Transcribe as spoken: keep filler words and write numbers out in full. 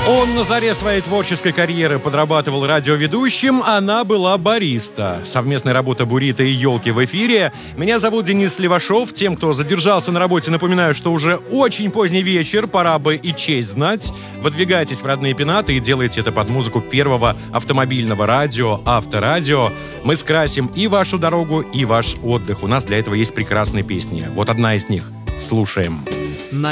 Он на заре своей творческой карьеры подрабатывал радиоведущим, она была бариста. Совместная работа «Бурито» и «Елки» в эфире. Меня зовут Денис Левашов. Тем, кто задержался на работе, напоминаю, что уже очень поздний вечер, пора бы и честь знать. Выдвигайтесь в родные пенаты и делайте это под музыку первого автомобильного радио «Авторадио». Мы скрасим и вашу дорогу, и ваш отдых. У нас для этого есть прекрасные песни. Вот одна из них. Слушаем.